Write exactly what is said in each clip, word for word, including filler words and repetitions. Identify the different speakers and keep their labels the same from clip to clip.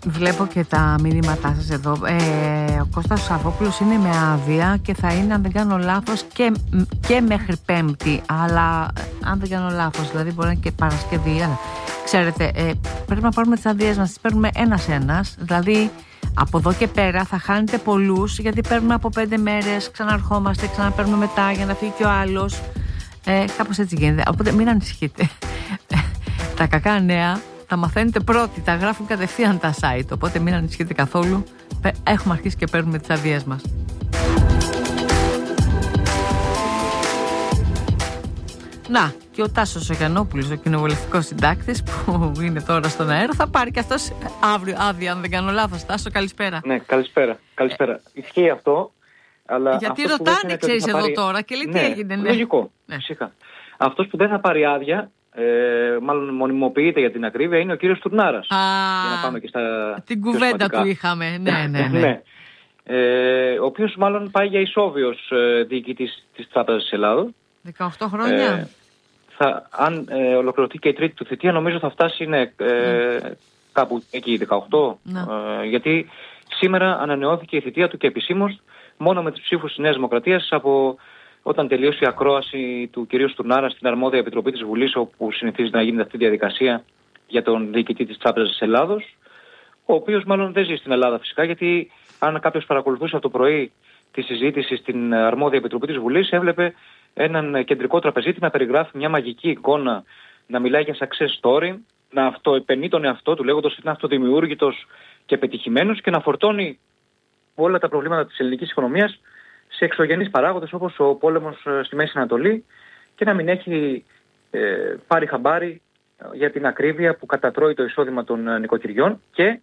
Speaker 1: Βλέπω και τα μηνύματά σας εδώ. Ε, ο Κώστας Σαββόπουλος είναι με άδεια και θα είναι, αν δεν κάνω λάθος, και, και μέχρι Πέμπτη. Αλλά αν δεν κάνω λάθος, δηλαδή μπορεί να είναι και Παρασκευή. Αλλά, ξέρετε, ε, πρέπει να πάρουμε τις άδειες μας, τις παίρνουμε ένας-ένας. Δηλαδή, από εδώ και πέρα θα χάνετε πολλούς, γιατί παίρνουμε από πέντε μέρες, ξαναρχόμαστε, ξαναπαίρνουμε μετά για να φύγει και ο άλλος. Ε, κάπως έτσι γίνεται. Οπότε μην ανησυχείτε. Τα κακά νέα τα μαθαίνετε πρώτοι, τα γράφουν κατευθείαν τα site. Οπότε μην ανησυχείτε καθόλου. Έχουμε αρχίσει και παίρνουμε τις αδειές μας. Να, και ο Τάσος ο Γιαννόπουλος, ο κοινοβουλευτικός συντάκτης που είναι τώρα στον αέρα, θα πάρει και αυτός αύριο άδεια, αν δεν κάνω λάθος. Τάσο, καλησπέρα.
Speaker 2: Ναι, καλησπέρα. καλησπέρα. Ε, Ισχύει αυτό, αλλά.
Speaker 1: Γιατί ρωτάνε, ξέρεις, εδώ πάρει... τώρα και λέει ναι, τι έγινε. Ναι,
Speaker 2: λογικό. Ναι. Φυσικά. Αυτός που δεν θα πάρει άδεια, ε, μάλλον μονιμοποιείται για την ακρίβεια, είναι ο κύριος Τουρνάρας.
Speaker 1: Α,
Speaker 2: για να πάμε και στα
Speaker 1: την κουβέντα του είχαμε. Ναι, ναι, ναι. ναι.
Speaker 2: Ε, ο οποίος μάλλον πάει για ισόβιος ε, διοικητής της Τράπεζας της Ελλάδος.
Speaker 1: δεκαοκτώ χρόνια.
Speaker 2: Ε, θα, αν ε, ολοκληρωθεί και η τρίτη του θητεία, νομίζω θα φτάσει ναι, ε, mm. κάπου εκεί δεκαοκτώ. Mm. Ε, γιατί σήμερα ανανεώθηκε η θητεία του και επισήμως μόνο με τις ψήφους της Νέας Δημοκρατίας από όταν τελείωσε η ακρόαση του κυρίου Στουρνάρα στην αρμόδια επιτροπή της Βουλής, όπου συνηθίζει να γίνεται αυτή η διαδικασία για τον διοικητή της Τράπεζας της Ελλάδος, ο οποίος μάλλον δεν ζει στην Ελλάδα φυσικά, γιατί αν κάποιος παρακολουθούσε από το πρωί τη συζήτηση στην αρμόδια επιτροπή της Βουλής, έβλεπε έναν κεντρικό τραπεζίτη να περιγράφει μια μαγική εικόνα, να μιλάει για success story, να αυτοεπαινεί τον εαυτό του λέγοντας ότι είναι αυτοδημιούργητος και πετυχημένος και να φορτώνει όλα τα προβλήματα της ελληνικής οικονομίας σε εξωγενείς παράγοντες όπως ο πόλεμος στη Μέση Ανατολή και να μην έχει ε, πάρει χαμπάρι για την ακρίβεια που κατατρώει το εισόδημα των νοικοκυριών και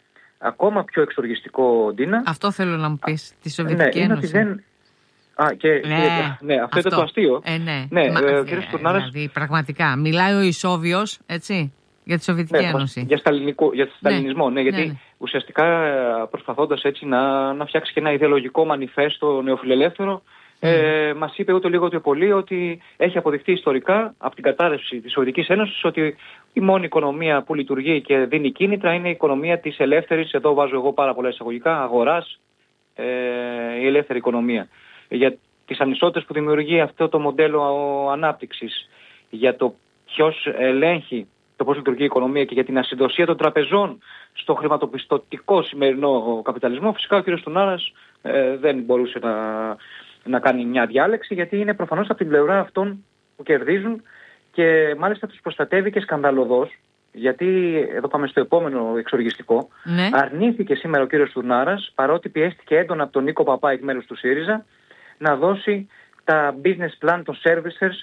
Speaker 2: ακόμα πιο εξοργιστικό, Ντίνα.
Speaker 1: Αυτό θέλω να μου πεις, τη Σοβιετική
Speaker 2: ναι,
Speaker 1: Ένωση.
Speaker 2: Δεν... Α, και,
Speaker 1: ναι,
Speaker 2: και, ναι, αυτό, αυτό ήταν το αστείο.
Speaker 1: Ε, ναι,
Speaker 2: ναι
Speaker 1: Μα,
Speaker 2: ε, ο κ. Τουρνάρας...
Speaker 1: Δηλαδή, πραγματικά, μιλάει ο Ισόβιος, έτσι, για τη Σοβιετική
Speaker 2: ναι,
Speaker 1: Ένωση.
Speaker 2: Για, σταλινικό, για σταλινισμό, ναι, ναι, γιατί
Speaker 1: ναι, ναι.
Speaker 2: ουσιαστικά προσπαθώντας έτσι να, να φτιάξει και ένα ιδεολογικό μανιφέστο νεοφιλελεύθερο, mm. ε, μας είπε ούτε λίγο ούτε πολύ ότι έχει αποδειχθεί ιστορικά από την κατάρρευση της Σοβιετικής Ένωσης ότι η μόνη οικονομία που λειτουργεί και δίνει κίνητρα είναι η οικονομία της ελεύθερης, εδώ βάζω εγώ πάρα πολλά εισαγωγικά, αγοράς, ε, η ελεύθερη οικονομία. Για τις ανισότητες που δημιουργεί αυτό το μοντέλο ανάπτυξης, για το ποιος ελέγχει το πώς λειτουργεί η οικονομία και για την ασυντοσία των τραπεζών στο χρηματοπιστωτικό σημερινό καπιταλισμό, φυσικά ο κ. Τουρνάρας ε, δεν μπορούσε να, να κάνει μια διάλεξη, γιατί είναι προφανώς από την πλευρά αυτών που κερδίζουν και μάλιστα τους προστατεύει και σκανδαλωδώς, γιατί εδώ πάμε στο επόμενο εξοργιστικό.
Speaker 1: Ναι.
Speaker 2: Αρνήθηκε σήμερα ο κ. Τουρνάρας, παρότι πιέστηκε έντονα από τον Νίκο Παπά εκ μέρους του ΣΥΡΙΖΑ, να δώσει τα business plan των servicers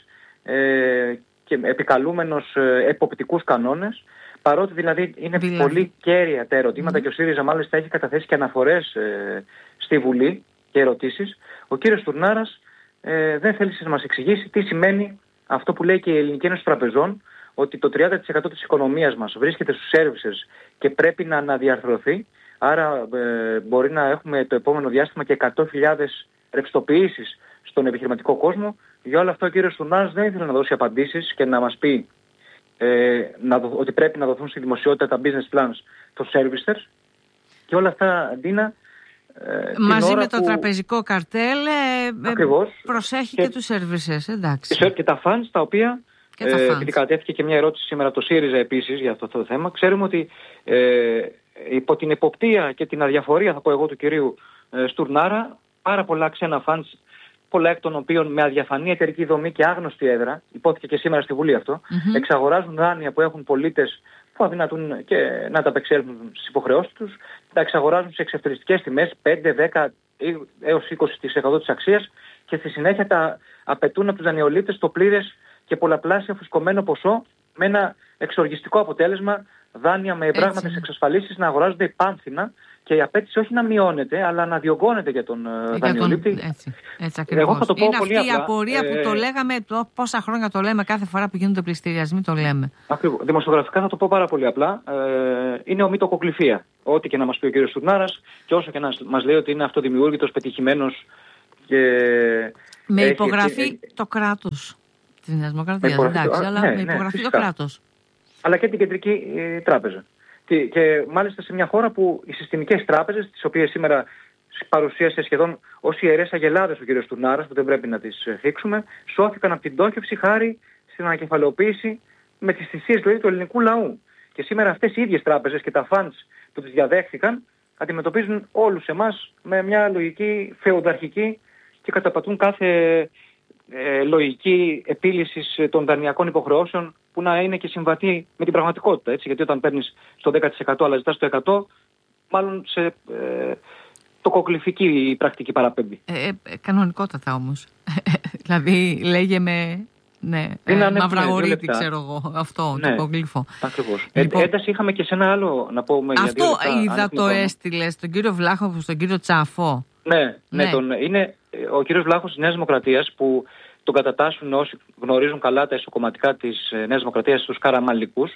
Speaker 2: ε, και επικαλούμενος ε, εποπτικούς κανόνες, παρότι δηλαδή είναι δηλαδή. πολύ κέρια τα ερωτήματα mm. και ο ΣΥΡΙΖΑ μάλιστα έχει καταθέσει και αναφορές ε, στη Βουλή και ερωτήσεις. Ο κύριος Τουρνάρας ε, δεν θέλησε να μας εξηγήσει τι σημαίνει αυτό που λέει και η Ελληνική Ένωση Τραπεζών, ότι το τριάντα τοις εκατό της οικονομίας μας βρίσκεται στους servicers και πρέπει να αναδιαρθρωθεί, άρα ε, μπορεί να έχουμε το επόμενο διάστημα και εκατό χιλιάδες ρευστοποιήσεις στον επιχειρηματικό κόσμο. Για όλα αυτά ο κύριος Τουρνάρας δεν ήθελε να δώσει απαντήσεις και να μας πει ε, να δω, ότι πρέπει να δοθούν στη δημοσιότητα τα business plans των servicers και όλα αυτά, Ντίνα, ε,
Speaker 1: μαζί με το
Speaker 2: που...
Speaker 1: τραπεζικό καρτέλ ε,
Speaker 2: Ακριβώς,
Speaker 1: προσέχει και, και τους servicers, εντάξει.
Speaker 2: Και τα funds τα οποία, ε, επειδή κατατέθηκε και μια ερώτηση σήμερα από το ΣΥΡΙΖΑ επίσης για αυτό το θέμα, ξέρουμε ότι ε, υπό την εποπτεία και την αδιαφορία, θα πω εγώ, του κυρίου ε, Στουρνάρα, πάρα πολλά ξένα funds, πολλά εκ των οποίων με αδιαφανή εταιρική δομή και άγνωστη έδρα, υπόθηκε και σήμερα στη Βουλή αυτό, mm-hmm. εξαγοράζουν δάνεια που έχουν πολίτες που αδυνατούν και να τα απεξέλθουν στις υποχρεώσεις τους, τα εξαγοράζουν σε εξευτελιστικές τιμές πέντε, δέκα έως είκοσι τοις εκατό της αξίας και στη συνέχεια τα απαιτούν από τους δανειολήπτες το πλήρες και πολλαπλάσια φουσκωμένο ποσό με ένα εξοργιστικό αποτέλεσμα, δάνεια με πράγματες εξασφαλίσεις να αγοράζονται υπάνθυνα και η απέτηση όχι να μειώνεται, αλλά να διωγγώνεται για τον για δανειολήπτη.
Speaker 1: Τον... Έτσι, έτσι ακριβώς.
Speaker 2: Εγώ θα το πω
Speaker 1: είναι
Speaker 2: πολύ
Speaker 1: αυτή
Speaker 2: απλά.
Speaker 1: η απορία που ε... το λέγαμε, το, πόσα χρόνια το λέμε, κάθε φορά που γίνονται πληστηριασμοί το λέμε.
Speaker 2: Ακριβώς. Δημοσιογραφικά θα το πω πάρα πολύ απλά. Ε, είναι ομητοκοκλυφία. Ό,τι και να μας πει ο κύριος Τουρνάρας και όσο και να μας λέει ότι είναι αυτοδημιούργητος, πετυχημένος και...
Speaker 1: Με έχει... υπογραφή το κράτος της Νέας Δημοκρατίας, εντάξει, αλλά
Speaker 2: ναι,
Speaker 1: με υπογραφή
Speaker 2: ναι,
Speaker 1: το κράτος.
Speaker 2: Αλλά και την Κεντρική ε, Τράπεζα. Και, και μάλιστα σε μια χώρα που οι συστημικές τράπεζες, τις οποίες σήμερα παρουσίασε σχεδόν ως ιερές αγελάδες ο κ. Στουρνάρας, που δεν πρέπει να τις θίξουμε, σώθηκαν από την πτώχευση χάρη στην ανακεφαλαιοποίηση με τις θυσίες δηλαδή του ελληνικού λαού. Και σήμερα αυτές οι ίδιες τράπεζες και τα funds που τις διαδέχθηκαν αντιμετωπίζουν όλους εμάς με μια λογική φεουδαρχική και καταπατούν κάθε ε, λογική επίλυσης των δανειακών υποχρεώσεων που να είναι και συμβατή με την πραγματικότητα. Έτσι, γιατί όταν παίρνεις στο δέκα τοις εκατό αλλά ζητάς το εκατό τοις εκατό, μάλλον σε ε, τοκοκληφική η πρακτική παραπέμπει.
Speaker 1: Ε, ε, κανονικότατα όμως. Δηλαδή λέγε με... Ναι, ε, μαυραγωρίτη ξέρω εγώ, αυτό, ναι, το γλύφο.
Speaker 2: Ακριβώς. Λοιπόν, ε, ένταση είχαμε και σε ένα άλλο, να πούμε για δύο λεπτά.
Speaker 1: Αυτό είδα το έστειλε στον κύριο Βλάχο, στον κύριο Τσάφο.
Speaker 2: Ναι, ναι, ναι. Τον, είναι ο κύριος Βλάχος της Νέας Δημοκρατίας που τον κατατάσσουν όσοι γνωρίζουν καλά τα ισοκομματικά της Νέας Δημοκρατίας στους καραμαλικούς.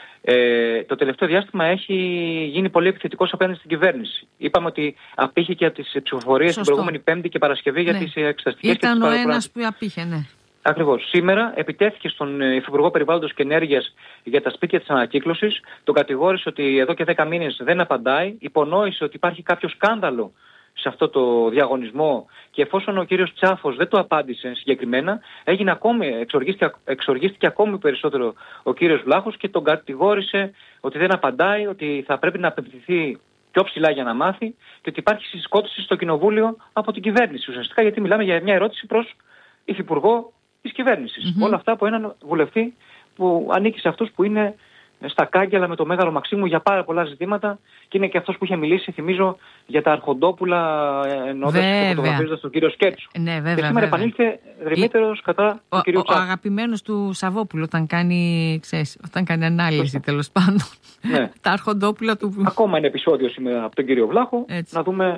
Speaker 2: Ε, το τελευταίο διάστημα έχει γίνει πολύ επιθετικός απέναντι στην κυβέρνηση. Είπαμε ότι απήχε και από τις ψηφοφορίες την προηγούμενη Πέμπτη και Παρασκευή, ναι, για τις εξεταστικές.
Speaker 1: Ήταν
Speaker 2: και τις
Speaker 1: ο ένας που απήχε, ναι.
Speaker 2: Ακριβώς. Σήμερα επιτέθηκε στον Υφυπουργό Περιβάλλοντος και Ενέργειας για τα σπίτια της ανακύκλωσης. Τον κατηγόρησε ότι εδώ και δέκα μήνες δεν απαντάει. Υπονόησε ότι υπάρχει κάποιο σκάνδαλο σε αυτό το διαγωνισμό και εφόσον ο κύριος Τσάφος δεν το απάντησε συγκεκριμένα, έγινε ακόμη, εξοργίστηκε, εξοργίστηκε ακόμη περισσότερο ο κύριος Βλάχος και τον κατηγόρησε ότι δεν απαντάει, ότι θα πρέπει να απευθυνθεί πιο ψηλά για να μάθει και ότι υπάρχει συσκότηση στο κοινοβούλιο από την κυβέρνηση. Ουσιαστικά γιατί μιλάμε για μια ερώτηση προς υφυπουργό της κυβέρνησης. Mm-hmm. Όλα αυτά από έναν βουλευτή που ανήκει σε αυτούς που είναι στα κάγκελα με το Μέγαρο Μαξίμου για πάρα πολλά ζητήματα και είναι και αυτός που είχε μιλήσει, θυμίζω, για τα αρχοντόπουλα εννοώντας και φωτογραφίζοντας τον κύριο Σκέτσο.
Speaker 1: Ναι, βέβαια,
Speaker 2: και σήμερα επανήλθε ρημίτερος κατά
Speaker 1: ο,
Speaker 2: του κυρίου Τσάφου.
Speaker 1: Ο αγαπημένος του Σαββόπουλου όταν κάνει, ξέρεις, όταν κάνει ανάλυση τέλος πάντων.
Speaker 2: Ναι.
Speaker 1: Τα αρχοντόπουλα του...
Speaker 2: Ακόμα ένα επεισόδιο σήμερα από τον κύριο Βλάχο. Έτσι. Να δούμε...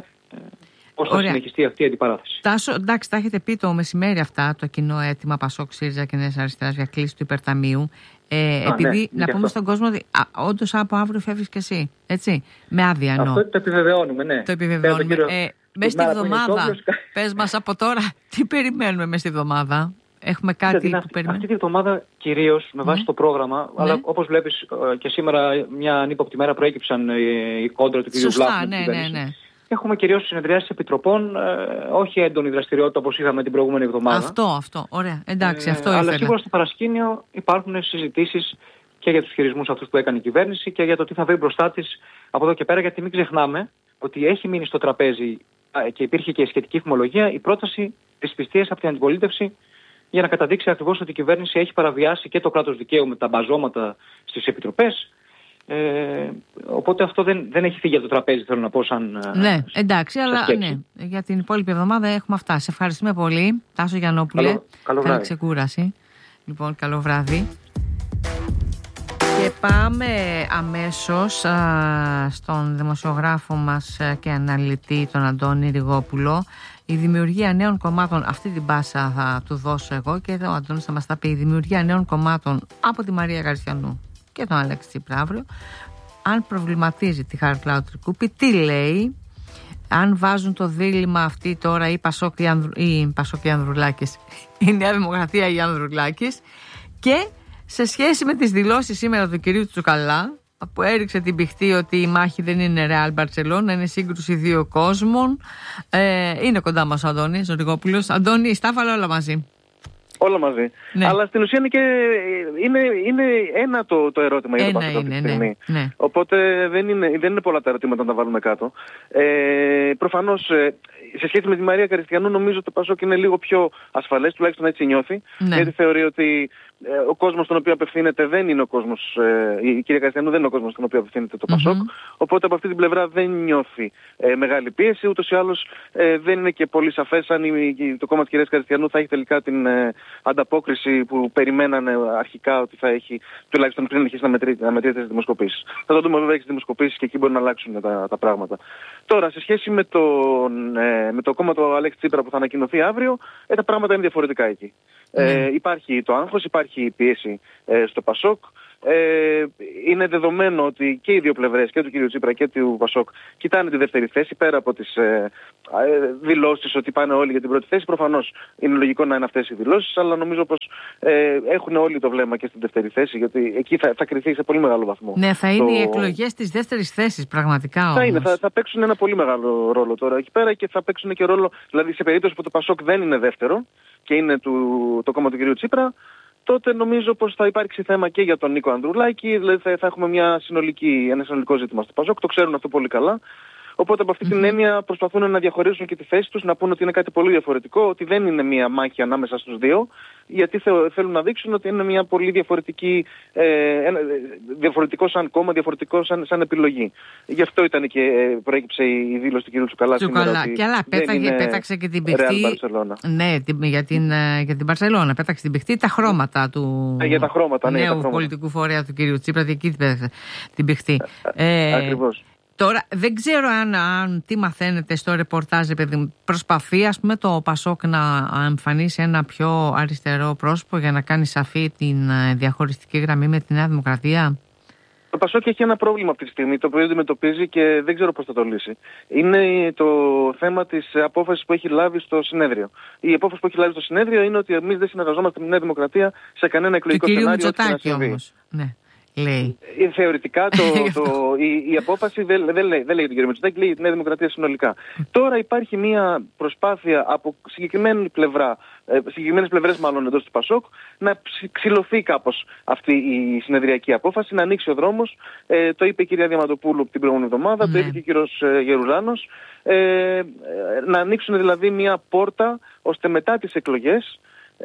Speaker 2: Πώς θα συνεχιστεί αυτή η αντιπαράθεση.
Speaker 1: Τάσο, εντάξει, τα έχετε πει το μεσημέρι αυτά, το κοινό αίτημα Πασόκ, ΣΥΡΙΖΑ και Νέας Αριστεράς για κλείσει του υπερταμείου. Ε, Α, επειδή ναι, να πούμε αυτό στον κόσμο ότι όντως από αύριο φεύγεις και εσύ. Έτσι. Με άδεια εννοώ.
Speaker 2: Αυτό το επιβεβαιώνουμε, ναι.
Speaker 1: Το επιβεβαιώνουμε. Ε, μέσα στη βδομάδα, πες μας από τώρα, τι περιμένουμε μέσα στη βδομάδα. Έχουμε κάτι
Speaker 2: που
Speaker 1: αυτή, περιμένουμε.
Speaker 2: Αυτή τη βδομάδα κυρίως με βάση ναι. το πρόγραμμα, ναι. αλλά όπως βλέπεις και σήμερα μια ανύποπτη μέρα προέκυψαν η κόντρα του κ. Βλάχου.
Speaker 1: Ναι, ναι, ναι.
Speaker 2: Έχουμε κυρίως συνεδριάσεις επιτροπών, ε, όχι έντονη δραστηριότητα όπως είχαμε την προηγούμενη εβδομάδα.
Speaker 1: Αυτό, αυτό. Ωραία. Εντάξει, αυτό
Speaker 2: ε,
Speaker 1: ήθελα.
Speaker 2: Αλλά σίγουρα στο παρασκήνιο υπάρχουν συζητήσεις και για τους χειρισμούς αυτούς που έκανε η κυβέρνηση και για το τι θα βρει μπροστά της από εδώ και πέρα. Γιατί μην ξεχνάμε ότι έχει μείνει στο τραπέζι και υπήρχε και η σχετική φημολογία η πρόταση της πιστείας από την αντιπολίτευση για να καταδείξει ακριβώς ότι η κυβέρνηση έχει παραβιάσει και το κράτος δικαίου με τα μπαζώματα στις επιτροπές. Ε, οπότε αυτό δεν, δεν έχει φύγει από το τραπέζι, θέλω να πω, σαν.
Speaker 1: Ναι, εντάξει, αλλά ναι, για την υπόλοιπη εβδομάδα έχουμε αυτά. Σε ευχαριστούμε πολύ, Τάσο Γιαννόπουλε.
Speaker 2: Καλό, καλό βράδυ.
Speaker 1: Καλή ξεκούραση. Λοιπόν, καλό βράδυ. Και πάμε αμέσως α, στον δημοσιογράφο μας και αναλυτή, τον Αντώνη Ριγόπουλο. Η δημιουργία νέων κομμάτων, αυτή την πάσα θα του δώσω εγώ και ο Αντώνης θα μας τα πει. Η δημιουργία νέων κομμάτων από τη Μαρία Γαρισιανού και τον Αλέξη Τσίπρα αύριο, αν προβληματίζει τη Χαρκλάου Τρικούπη, τι λέει, αν βάζουν το δίλημμα αυτή τώρα η Πασόκ ή Ανδρου, η Ανδρουλάκης, η Νέα Δημοκρατία ή Ανδρουλάκης, και σε σχέση με τις δηλώσεις σήμερα του κυρίου Τσουκαλά, που έριξε την πηχτή ότι η μάχη δεν είναι Real Barcelona, είναι σύγκρουση δύο κόσμων. Ε, είναι κοντά μας ο Αντώνης, ο Ριγόπουλος. Αντώνη, στα βάλε όλα μαζί.
Speaker 3: Όλα μαζί. Ναι. Αλλά στην ουσία είναι, και, είναι, είναι ένα το, το ερώτημα για το Πασόκ αυτή τη στιγμή.
Speaker 1: Ναι, ναι.
Speaker 3: Οπότε δεν είναι, δεν είναι πολλά τα ερωτήματα να τα βάλουμε κάτω. Ε, προφανώς, ε, σε σχέση με τη Μαρία Καριστιανού, νομίζω ότι το Πασόκ είναι λίγο πιο ασφαλές, τουλάχιστον έτσι νιώθει. Ναι. Γιατί θεωρεί ότι ε, ο κόσμος στον οποίο απευθύνεται δεν είναι ο κόσμος, ε, η κυρία Καριστιανού δεν είναι ο κόσμος στον οποίο απευθύνεται το Πασόκ. Mm-hmm. Οπότε από αυτή την πλευρά δεν νιώθει ε, μεγάλη πίεση. Ούτως ή άλλως ε, δεν είναι και πολύ σαφές αν η, το κόμμα της κυρίας Καριστιανού θα έχει τελικά την ε, ανταπόκριση που περιμένανε αρχικά ότι θα έχει, τουλάχιστον πριν αρχίσει να μετρήσει, να μετρήσει τις δημοσκοπήσεις. Θα το δούμε βέβαια και στις δημοσκοπήσεις και εκεί μπορεί να αλλάξουν τα, τα πράγματα. Τώρα, σε σχέση με, τον, ε, με το κόμμα του Αλέξη Τσίπρα που θα ανακοινωθεί αύριο, ε, τα πράγματα είναι διαφορετικά εκεί. Mm. Ε, υπάρχει το άγχος, υπάρχει η πίεση ε, στο Πασόκ. Ε, είναι δεδομένο ότι και οι δύο πλευρές, και του κ. Τσίπρα και του Πασόκ, κοιτάνε τη δεύτερη θέση πέρα από τις ε, ε, δηλώσεις ότι πάνε όλοι για την πρώτη θέση. Προφανώς είναι λογικό να είναι αυτές οι δηλώσεις, αλλά νομίζω πως ε, έχουν όλοι το βλέμμα και στην δεύτερη θέση, γιατί εκεί θα, θα κριθεί σε πολύ μεγάλο βαθμό.
Speaker 1: Ναι, θα είναι
Speaker 3: το...
Speaker 1: οι εκλογές της δεύτερης θέσης, πραγματικά όμως.
Speaker 3: Θα είναι, θα, θα παίξουν ένα πολύ μεγάλο ρόλο τώρα εκεί πέρα και θα παίξουν και ρόλο, δηλαδή σε περίπτωση που το Πασόκ δεν είναι δεύτερο και είναι του, το κόμμα του κ. Τσίπρα, τότε νομίζω πως θα υπάρξει θέμα και για τον Νίκο Ανδρουλάκη, δηλαδή θα, θα έχουμε μια συνολική, ένα συνολικό ζήτημα στο Πασόκ, το ξέρουν αυτό πολύ καλά. Οπότε από αυτή την έννοια προσπαθούν να διαχωρίσουν και τη θέση τους, να πούνε ότι είναι κάτι πολύ διαφορετικό, ότι δεν είναι μια μάχη ανάμεσα στους δύο, γιατί θέλουν να δείξουν ότι είναι μια πολύ διαφορετική, ε, διαφορετικό σαν κόμμα, διαφορετικό σαν, σαν επιλογή. Γι' αυτό ήταν και προέκυψε η δήλωση του κ. Τσουκαλά σήμερα.
Speaker 1: Και άλλα, πέταγε, πέταξε και την παιχτή. Ναι, για την, για την Μπαρσελόνα. Πέταξε την παιχτή τα χρώματα του
Speaker 3: ε, για τα χρώματα, ναι,
Speaker 1: νέου
Speaker 3: για τα χρώματα.
Speaker 1: πολιτικού φορέα του κ. Τσίπρα, και εκεί πέταξε την παιχτή.
Speaker 3: Ε, Ακριβώς.
Speaker 1: Τώρα, δεν ξέρω αν, αν τι μαθαίνετε στο ρεπορτάζ, παιδί, προσπαθεί ας πούμε το Πασόκ να εμφανίσει ένα πιο αριστερό πρόσωπο για να κάνει σαφή την διαχωριστική γραμμή με τη Νέα Δημοκρατία.
Speaker 3: Το Πασόκ έχει ένα πρόβλημα αυτή τη στιγμή, το οποίο αντιμετωπίζει και δεν ξέρω πώς θα το λύσει. Είναι το θέμα της απόφασης που έχει λάβει στο συνέδριο. Η απόφαση που έχει λάβει στο συνέδριο είναι ότι εμείς δεν συνεργαζόμαστε με τη Νέα Δημοκρατία σε κανένα εκλογικό σενάριο.
Speaker 1: Του κ. Μητσοτάκη όμως. Ναι. Λέει.
Speaker 3: Θεωρητικά το, το, η, η απόφαση δεν, δεν, λέει, δεν λέει τον κ. Μητσοτάκη, λέει τη Νέα Δημοκρατία συνολικά. Τώρα υπάρχει μια προσπάθεια από συγκεκριμένη πλευρά, συγκεκριμένες πλευρές μάλλον εντός του Πασόκ, να ξυλωθεί κάπως αυτή η συνεδριακή απόφαση, να ανοίξει ο δρόμος. Ε, το είπε η κυρία Διαμαντοπούλου την προηγούμενη εβδομάδα, ναι. Το είπε και ο κύριος Γερουλάνος. Ε, να ανοίξουν δηλαδή μια πόρτα ώστε μετά τις εκλογές,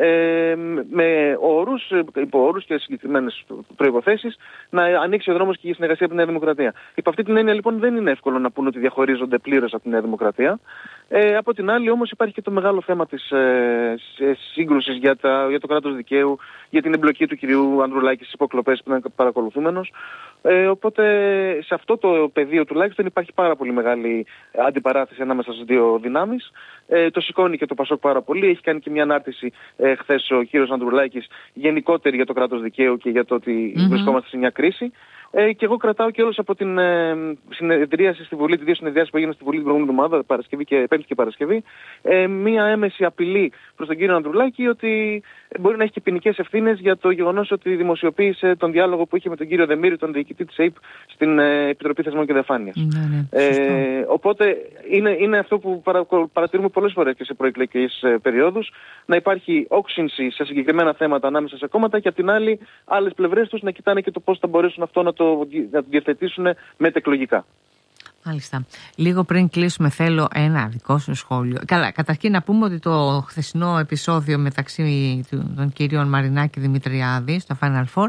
Speaker 3: Ε, με όρους, υπό όρους και συγκεκριμένες προϋποθέσεις, να ανοίξει ο δρόμος και η συνεργασία από τη Νέα Δημοκρατία. Υπό αυτή την έννοια λοιπόν δεν είναι εύκολο να πούνε ότι διαχωρίζονται πλήρως από τη Νέα Δημοκρατία. Ε, από την άλλη όμως υπάρχει και το μεγάλο θέμα της ε, σύγκρουσης για, τα, για το κράτος δικαίου, για την εμπλοκή του κυρίου Ανδρουλάκη στις υποκλοπές που ήταν παρακολουθούμενος. Ε, οπότε σε αυτό το πεδίο τουλάχιστον υπάρχει πάρα πολύ μεγάλη αντιπαράθεση ανάμεσα στις δύο δυνάμεις. Ε, το σηκώνει και το Πασόκ πάρα πολύ. Έχει κάνει και μια ανάρτηση ε, χθες ο κύριος Ανδρουλάκης γενικότερη για το κράτος δικαίου και για το ότι mm-hmm. βρισκόμαστε σε μια κρίση. Ε, και εγώ κρατάω και όλος από την ε, συνεδρίαση στη Βουλή, τις δύο συνεδριάσεις που έγιναν στη Βουλή την προηγούμενη εβδομάδα, Παρασκευή και Πέμπτη και Παρασκευή, ε, μία έμεση απειλή προς τον κύριο Ανδρουλάκη ότι μπορεί να έχει και ποινικές ευθύνες για το γεγονός ότι δημοσιοποίησε τον διάλογο που είχε με τον κύριο Δεμήρη, τον διοικητή της ΕΙΠ, στην ε, Επιτροπή Θεσμών και Διαφάνειας.
Speaker 1: Ναι, ναι,
Speaker 3: ε, οπότε είναι, είναι αυτό που παρα, παρατηρούμε πολλές φορές και σε προεκλογικές ε, περιόδους, να υπάρχει όξυνση σε συγκεκριμένα θέματα ανάμεσα σε κόμματα και απ' την άλλη άλλες πλευρές τους να κοιτάνε και το πώς θα μπορέσουν αυτό να το να το διευθετήσουν μετεκλογικά.
Speaker 1: Μάλιστα. Λίγο πριν κλείσουμε θέλω ένα δικό σου σχόλιο. Καλά, καταρχήν να πούμε ότι το χθεσινό επεισόδιο μεταξύ των κυρίων Μαρινάκη και Δημητριάδη στο Final Four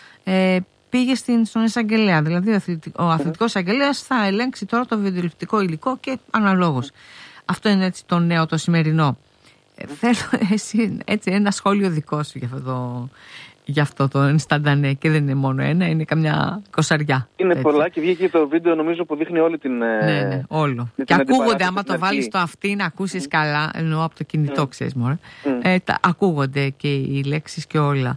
Speaker 1: ε, πήγε στην, στον εισαγγελέα. Δηλαδή ο αθλητικός εισαγγελέας θα ελέγξει τώρα το βιντεοληπτικό υλικό και αναλόγως. Αυτό είναι έτσι το νέο, το σημερινό. Ε, θέλω εσύ, έτσι, ένα σχόλιο δικό σου για αυτό το... Γι' αυτό το Ινσταντανέ, και δεν είναι μόνο ένα, είναι καμιά κοσαριά.
Speaker 3: Είναι
Speaker 1: έτσι.
Speaker 3: Πολλά και βγήκε το βίντεο νομίζω που δείχνει όλη την.
Speaker 1: Ναι, ναι, όλο.
Speaker 3: Την
Speaker 1: και ακούγονται, άμα το βάλεις στο αυτί να ακούσεις mm. καλά, εννοώ από το κινητό, mm. ξέρεις μωρέ. Mm. Ε, τα, ακούγονται και οι λέξεις και όλα.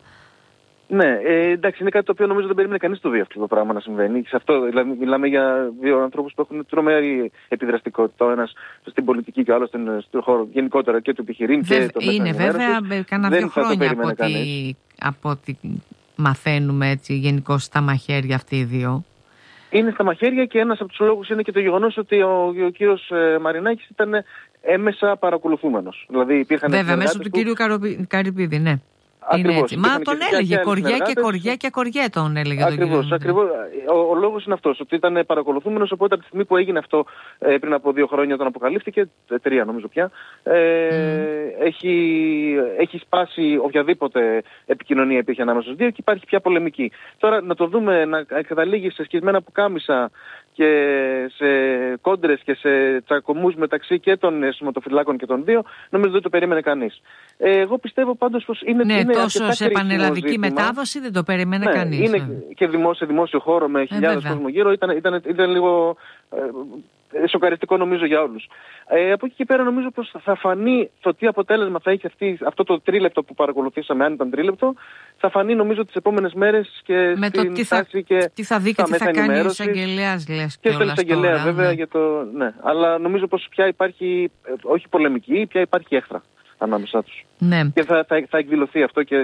Speaker 3: Ναι, ε, εντάξει, είναι κάτι το οποίο νομίζω δεν περίμενε κανείς το δει αυτό το πράγμα να συμβαίνει. Σε αυτό, δηλαδή, μιλάμε για δύο ανθρώπους που έχουν τρομερή επιδραστικότητα. Ο ένας στην πολιτική και ο άλλος στον χώρο γενικότερα και του επιχειρήν και το μέσα.
Speaker 1: Είναι βέβαια κανένα δύο χρόνια από ότι, από ότι μαθαίνουμε έτσι γενικώς στα μαχαίρια αυτοί οι δύο.
Speaker 3: Είναι στα μαχαίρια και ένας από τους λόγους είναι και το γεγονός ότι ο, ο κύριος ε, Μαρινάκης ήταν έμεσα παρακολουθούμενος. Δηλαδή υπήρχαν
Speaker 1: βέβαια μέσω του κυρίου Καρυπίδη, ναι.
Speaker 3: Ακριβώς.
Speaker 1: Έτσι. Μα τον έλεγε κοριέ και κοριέ και κοριέ τον έλεγε.
Speaker 3: Ακριβώς,
Speaker 1: τον
Speaker 3: ακριβώς. Ο, ο λόγος είναι αυτός, ότι ήταν παρακολουθούμενος, οπότε από τη στιγμή που έγινε αυτό ε, πριν από δύο χρόνια όταν αποκαλύφθηκε, τρία νομίζω πια, ε, mm. έχει, έχει σπάσει οποιαδήποτε επικοινωνία υπήρχε ανάμεσα στους δύο και υπάρχει πια πολεμική. Τώρα να το δούμε να καταλήγει σε σκισμένα πουκάμισα και σε κόντρες και σε τσακωμούς μεταξύ και των σωματοφυλάκων και των δύο, νομίζω δεν το περίμενε κανείς. Ε, εγώ πιστεύω πάντως πως είναι,
Speaker 1: ναι,
Speaker 3: είναι
Speaker 1: τόσο σε πανελλαδική μετάδοση δεν το περίμενε
Speaker 3: ναι,
Speaker 1: κανείς.
Speaker 3: Είναι ναι. και δημόσιο, δημόσιο χώρο με χιλιάδες ε, κόσμο γύρω, ήταν, ήταν, ήταν λίγο... Ε, σοκαριστικό νομίζω για όλους. Ε, από εκεί και πέρα νομίζω πως θα φανεί το τι αποτέλεσμα θα έχει αυτή, αυτό το τρίλεπτο που παρακολουθήσαμε, αν ήταν τρίλεπτο, θα φανεί νομίζω τις επόμενες μέρες και
Speaker 1: με
Speaker 3: στην
Speaker 1: το τι θα,
Speaker 3: και
Speaker 1: τι θα δει και τι θα κάνει ο εισαγγελέας, λες,
Speaker 3: και στον εισαγγελέα
Speaker 1: τώρα,
Speaker 3: βέβαια,
Speaker 1: ναι.
Speaker 3: για το, ναι. Αλλά νομίζω πως πια υπάρχει, όχι πολεμική, πια υπάρχει έχθρα ανάμεσά τους.
Speaker 1: Ναι.
Speaker 3: Και θα, θα, θα εκδηλωθεί αυτό και